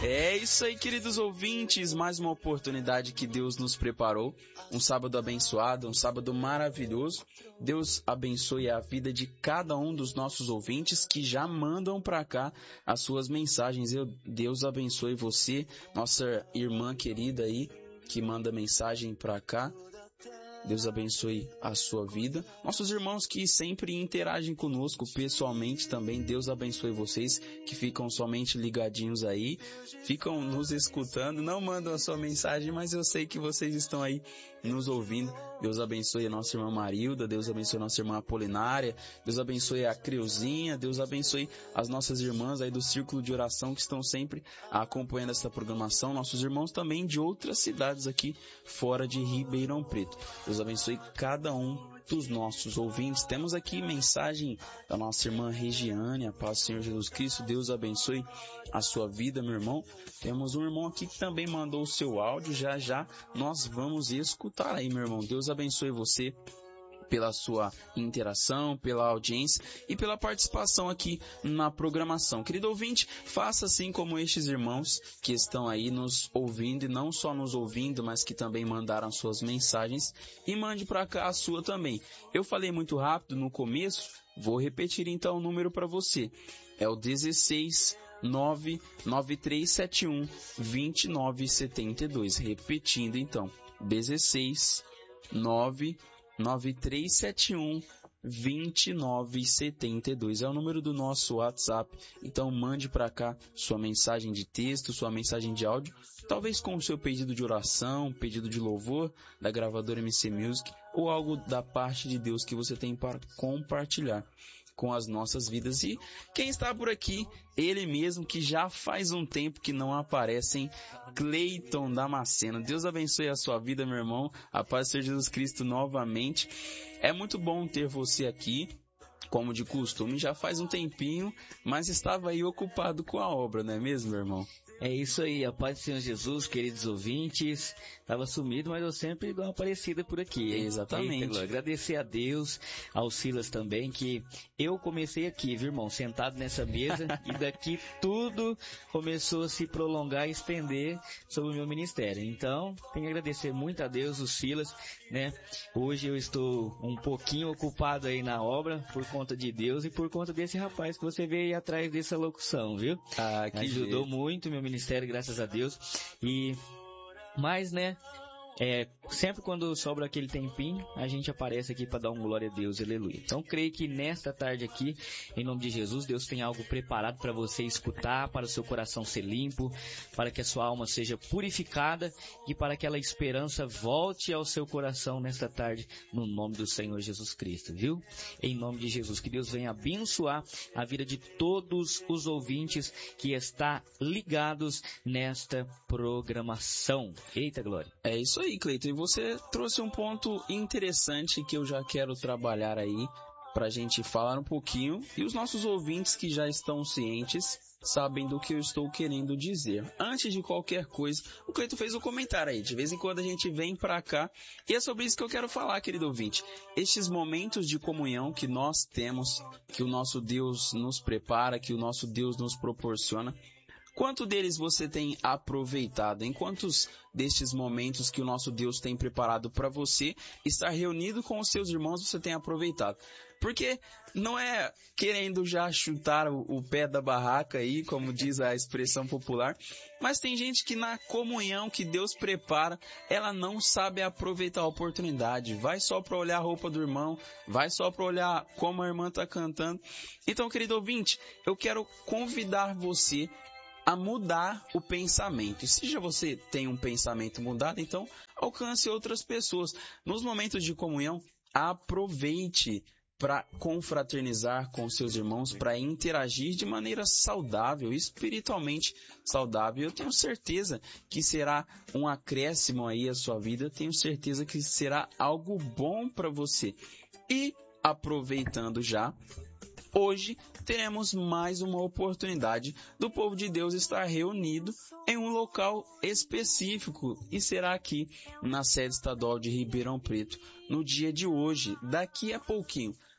É isso aí, queridos ouvintes, mais uma oportunidade que Deus nos preparou, um sábado abençoado, um sábado maravilhoso. Deus abençoe a vida de cada um dos nossos ouvintes que já mandam para cá as suas mensagens. Deus abençoe você, nossa irmã querida aí, que manda mensagem para cá. Deus abençoe a sua vida. Nossos irmãos que sempre interagem conosco pessoalmente também, Deus abençoe vocês que ficam somente ligadinhos aí, ficam nos escutando, não mandam a sua mensagem, mas eu sei que vocês estão aí nos ouvindo. Deus abençoe a nossa irmã Marilda, Deus abençoe a nossa irmã Apolinária, Deus abençoe a Creuzinha, Deus abençoe as nossas irmãs aí do Círculo de Oração que estão sempre acompanhando essa programação, nossos irmãos também de outras cidades aqui fora de Ribeirão Preto. Deus abençoe cada um dos nossos ouvintes. Temos aqui mensagem da nossa irmã Regiane, a paz do Senhor Jesus Cristo. Deus abençoe a sua vida, meu irmão. Temos um irmão aqui que também mandou o seu áudio. Já nós vamos escutar aí, meu irmão. Deus abençoe você pela sua interação, pela audiência e pela participação aqui na programação. Querido ouvinte, faça assim como estes irmãos que estão aí nos ouvindo, e não só nos ouvindo, mas que também mandaram suas mensagens, e mande para cá a sua também. Eu falei muito rápido no começo, vou repetir então o número para você. É o 16 99371 2972. Repetindo então, 16 9371 2972 é o número do nosso WhatsApp. Então mande para cá sua mensagem de texto, sua mensagem de áudio, talvez com o seu pedido de oração, pedido de louvor da gravadora MC Music, ou algo da parte de Deus que você tem para compartilhar com as nossas vidas. E quem está por aqui, ele mesmo que já faz um tempo que não aparece, hein? Cleiton Damasceno. Deus abençoe a sua vida, meu irmão. A paz do Senhor Jesus Cristo novamente. É muito bom ter você aqui. Como de costume, já faz um tempinho, mas estava aí ocupado com a obra, não é mesmo, meu irmão? É isso aí, a paz do Senhor Jesus, queridos ouvintes. Estava sumido, mas eu sempre dou uma aparecida por aqui, hein? Exatamente. Eita, agradecer a Deus, ao Silas também, que eu comecei aqui, viu, irmão? Sentado nessa mesa, e daqui tudo começou a se prolongar e estender sobre o meu ministério. Então, tenho que agradecer muito a Deus, o Silas, né? Hoje eu estou um pouquinho ocupado aí na obra, por conta de Deus e por conta desse rapaz que você veio aí atrás dessa locução, viu? Ah, que ajudou muito meu ministério, graças a Deus. Mas, né, sempre quando sobra aquele tempinho, a gente aparece aqui para dar um glória a Deus, aleluia. Então, creio que nesta tarde aqui, em nome de Jesus, Deus tem algo preparado para você escutar, para o seu coração ser limpo, para que a sua alma seja purificada e para que aquela esperança volte ao seu coração nesta tarde, no nome do Senhor Jesus Cristo, viu? Em nome de Jesus, que Deus venha abençoar a vida de todos os ouvintes que está ligados nesta programação. Eita, glória! É isso aí, Cleiton. E você trouxe um ponto interessante que eu já quero trabalhar aí para a gente falar um pouquinho. E os nossos ouvintes que já estão cientes sabem do que eu estou querendo dizer. Antes de qualquer coisa, o Cleiton fez um comentário aí. De vez em quando a gente vem para cá. E é sobre isso que eu quero falar, querido ouvinte. Estes momentos de comunhão que nós temos, que o nosso Deus nos prepara, que o nosso Deus nos proporciona. Quanto deles você tem aproveitado? Em quantos destes momentos que o nosso Deus tem preparado para você estar reunido com os seus irmãos você tem aproveitado? Porque não é querendo já chutar o pé da barraca aí, como diz a expressão popular, mas tem gente que na comunhão que Deus prepara, ela não sabe aproveitar a oportunidade. Vai só para olhar a roupa do irmão, vai só para olhar como a irmã está cantando. Então, querido ouvinte, eu quero convidar você a mudar o pensamento. E se já você tem um pensamento mudado, então alcance outras pessoas. Nos momentos de comunhão, aproveite para confraternizar com seus irmãos, para interagir de maneira saudável, espiritualmente saudável. Eu tenho certeza que será um acréscimo aí à sua vida, eu tenho certeza que será algo bom para você. E aproveitando já, hoje teremos mais uma oportunidade do povo de Deus estar reunido em um local específico e será aqui na sede estadual de Ribeirão Preto no dia de hoje, daqui a pouquinho.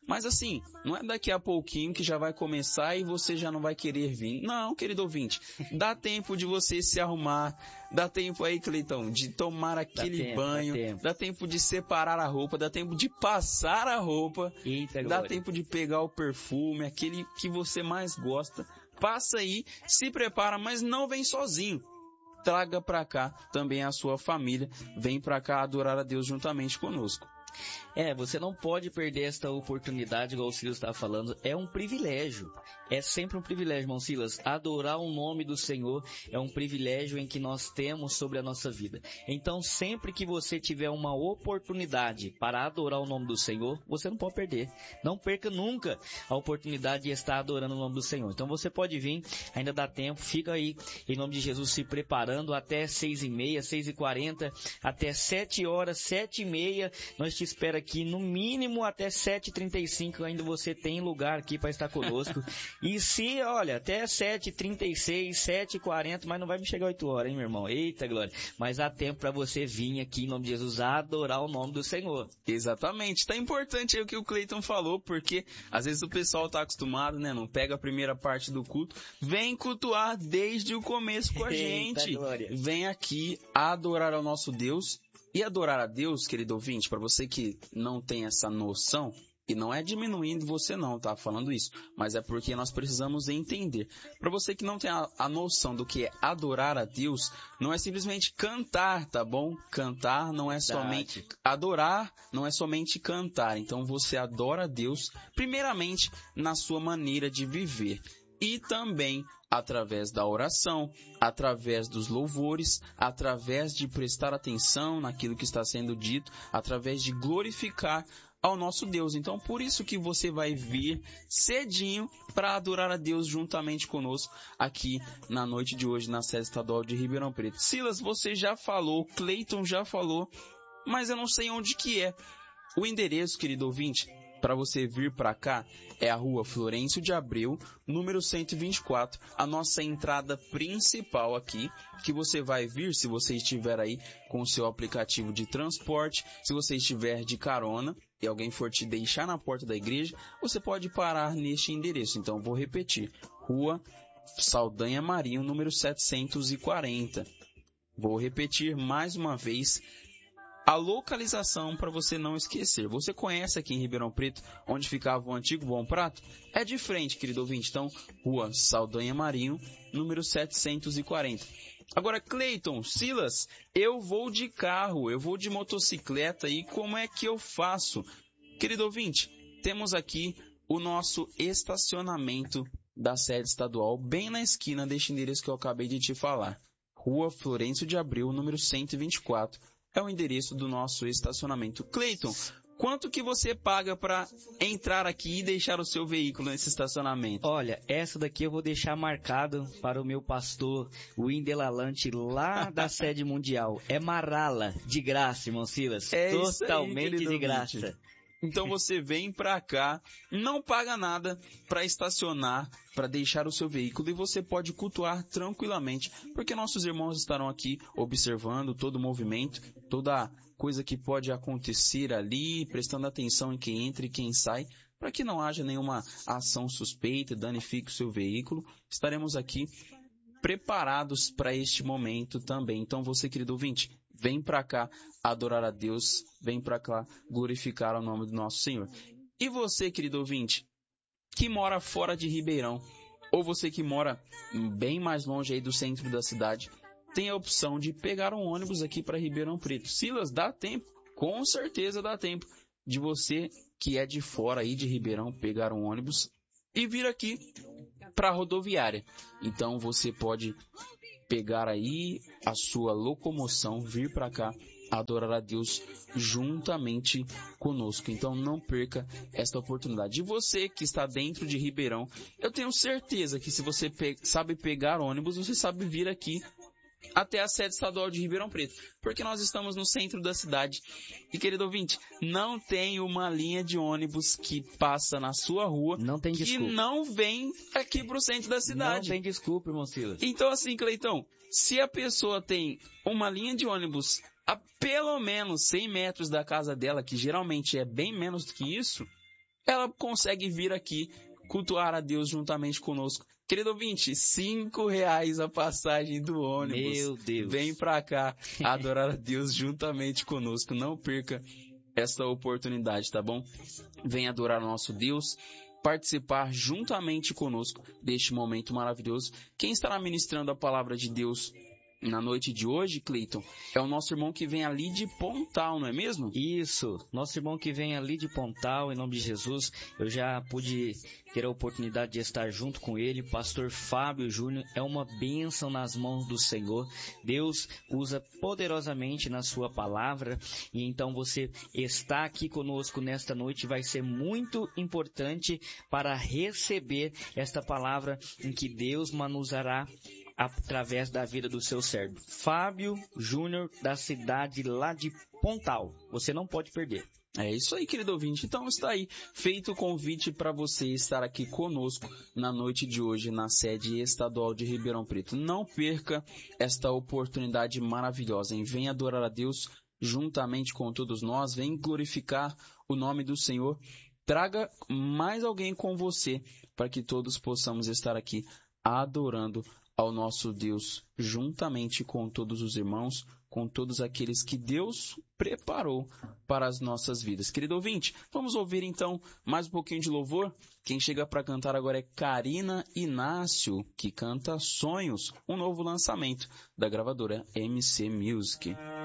Mas assim, não é daqui a pouquinho que já vai começar e você já não vai querer vir. Não, querido ouvinte, dá tempo de você se arrumar, dá tempo aí, Cleitão, de tomar aquele banho, dá tempo de separar a roupa, dá tempo de passar a roupa, dá tempo de pegar o perfume, aquele que você mais gosta. Passa aí, se prepara, mas não vem sozinho. Traga para cá também a sua família, vem para cá adorar a Deus juntamente conosco. Você não pode perder esta oportunidade, igual o Silas estava falando, é um privilégio. É sempre um privilégio, irmão Silas. Adorar o nome do Senhor é um privilégio em que nós temos sobre a nossa vida. Então, sempre que você tiver uma oportunidade para adorar o nome do Senhor, você não pode perder. Não perca nunca a oportunidade de estar adorando o nome do Senhor. Então, você pode vir, ainda dá tempo, fica aí, em nome de Jesus, se preparando até 6h30, 6h40, até 7 horas, 7h30, nós te esperamos aqui, no mínimo até 7h35, ainda você tem lugar aqui para estar conosco. E se, olha, até 7h36, 7h40, mas não vai me chegar 8 horas, hein, meu irmão? Eita, glória. Mas há tempo para você vir aqui, em nome de Jesus, adorar o nome do Senhor. Exatamente. Tá importante aí o que o Cleiton falou, porque às vezes o pessoal tá acostumado, né? Não pega a primeira parte do culto. Vem cultuar desde o começo com a gente. Eita, glória. Vem aqui adorar ao nosso Deus. E adorar a Deus, querido ouvinte, para você que não tem essa noção, e não é diminuindo você não, tá falando isso, mas é porque nós precisamos entender. Para você que não tem a noção do que é adorar a Deus, não é simplesmente cantar, tá bom? Cantar não é somente... Adorar não é somente cantar. Então você adora a Deus, primeiramente, na sua maneira de viver. E também através da oração, através dos louvores, através de prestar atenção naquilo que está sendo dito, através de glorificar ao nosso Deus. Então, por isso que você vai vir cedinho para adorar a Deus juntamente conosco aqui na noite de hoje na sede estadual de Ribeirão Preto. Silas, você já falou, Cleiton já falou, mas eu não sei onde que é. O endereço, querido ouvinte, para você vir para cá, é a rua Florencio de Abreu, número 124, a nossa entrada principal aqui, que você vai vir se você estiver aí com o seu aplicativo de transporte, se você estiver de carona e alguém for te deixar na porta da igreja, você pode parar neste endereço. Então, vou repetir, rua Saldanha Marinho, número 740. Vou repetir mais uma vez a localização para você não esquecer. Você conhece aqui em Ribeirão Preto onde ficava o antigo Bom Prato? É de frente, querido ouvinte. Então, rua Saldanha Marinho, número 740. Agora, Cleiton, Silas, eu vou de carro, eu vou de motocicleta e como é que eu faço? Querido ouvinte, temos aqui o nosso estacionamento da sede estadual, bem na esquina deste endereço que eu acabei de te falar. Rua Florencio de Abreu, número 124. É o endereço do nosso estacionamento. Cleiton, quanto que você paga para entrar aqui e deixar o seu veículo nesse estacionamento? Olha, essa daqui eu vou deixar marcado para o meu pastor, o Indelalante, lá da sede mundial. É Marala, de graça, irmão Silas. Totalmente de graça. Então você vem para cá, não paga nada para estacionar, para deixar o seu veículo e você pode cultuar tranquilamente, porque nossos irmãos estarão aqui observando todo o movimento, toda coisa que pode acontecer ali, prestando atenção em quem entra e quem sai, para que não haja nenhuma ação suspeita, danifique o seu veículo. Estaremos aqui preparados para este momento também. Então você, querido ouvinte, vem para cá adorar a Deus, vem para cá glorificar o nome do nosso Senhor. E você, querido ouvinte, que mora fora de Ribeirão, ou você que mora bem mais longe aí do centro da cidade, tem a opção de pegar um ônibus aqui para Ribeirão Preto. Silas, dá tempo? Com certeza dá tempo de você que é de fora aí de Ribeirão pegar um ônibus e vir aqui para a rodoviária. Então você pode pegar aí a sua locomoção, vir para cá, adorar a Deus juntamente conosco. Então não perca esta oportunidade. E você que está dentro de Ribeirão, eu tenho certeza que se você sabe pegar ônibus, você sabe vir aqui até a sede estadual de Ribeirão Preto, porque nós estamos no centro da cidade. E, querido ouvinte, não tem uma linha de ônibus que passa na sua rua que não vem aqui para o centro da cidade. Não tem desculpa, irmão Silas. Então, assim, Cleitão, se a pessoa tem uma linha de ônibus a pelo menos 100 metros da casa dela, que geralmente é bem menos do que isso, ela consegue vir aqui cultuar a Deus juntamente conosco. Querido ouvinte, R$5 a passagem do ônibus. Meu Deus. Vem pra cá adorar a Deus juntamente conosco. Não perca essa oportunidade, tá bom? Vem adorar o nosso Deus, participar juntamente conosco deste momento maravilhoso. Quem estará ministrando a palavra de Deus na noite de hoje, Cleiton, é o nosso irmão que vem ali de Pontal, não é mesmo? Isso, nosso irmão que vem ali de Pontal, em nome de Jesus. Eu já pude ter a oportunidade de estar junto com ele. Pastor Fábio Júnior é uma bênção nas mãos do Senhor. Deus usa poderosamente na sua palavra, e então você está aqui conosco nesta noite vai ser muito importante para receber esta palavra em que Deus manusará através da vida do seu servo. Fábio Júnior, da cidade lá de Pontal. Você não pode perder. É isso aí, querido ouvinte. Então está aí feito o convite para você estar aqui conosco na noite de hoje na sede estadual de Ribeirão Preto. Não perca esta oportunidade maravilhosa, hein? Venha adorar a Deus juntamente com todos nós. Venha glorificar o nome do Senhor. Traga mais alguém com você para que todos possamos estar aqui adorando ao nosso Deus, juntamente com todos os irmãos, com todos aqueles que Deus preparou para as nossas vidas. Querido ouvinte, vamos ouvir então mais um pouquinho de louvor? Quem chega para cantar agora é Karina Inácio, que canta Sonhos, um novo lançamento da gravadora MC Music.